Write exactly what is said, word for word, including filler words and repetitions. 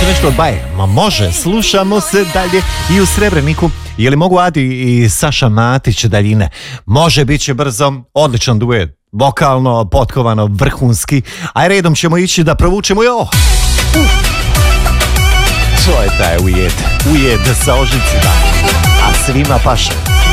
može nešto od Baje? Ma može, slušamo se dalje i u Srebreniku. Je li mogu Adi i Saša Matić daljine? Može, bit će brzo, odličan duet. Vokalno, potkovano, vrhunski. Aj redom ćemo ići da provučemo jo. Uh. To je taj ujed, ujed sa ožicima. A svima paše.